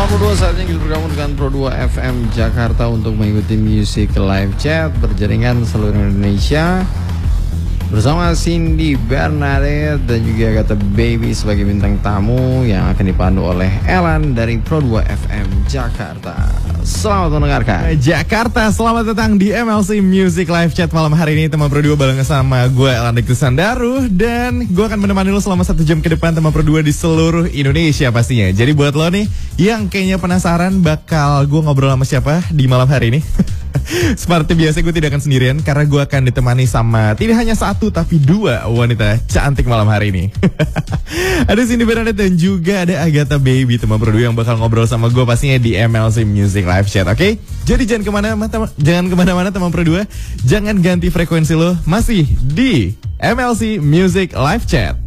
22 saatnya kita bergabung dengan Pro 2 FM Jakarta untuk mengikuti Music Live Chat berjaringan seluruh Indonesia bersama Cindy Bernadette dan juga Agatha Baby sebagai bintang tamu yang akan dipandu oleh Elan dari Pro 2 FM Jakarta. Selamat mendengarkan. Jakarta, selamat datang di MLC Music Live Chat malam hari ini. Teman Pro 2 bareng sama gue Elan Diktus Sandaru. Dan gue akan menemani lo selama 1 jam ke depan teman Pro 2 di seluruh Indonesia pastinya. Jadi buat lo nih yang kayaknya penasaran bakal gue ngobrol sama siapa di malam hari ini, seperti biasa gue tidak akan sendirian karena gue akan ditemani sama tidak hanya 1 tapi 2 wanita cantik malam hari ini. Ada Cindy Bernadette dan juga ada Agatha Baby teman Pro 2 yang bakal ngobrol sama gue pastinya di MLC Music Live Chat, oke? Jadi jangan kemana-mana teman Pro 2, jangan ganti frekuensi lo, masih di MLC Music Live Chat.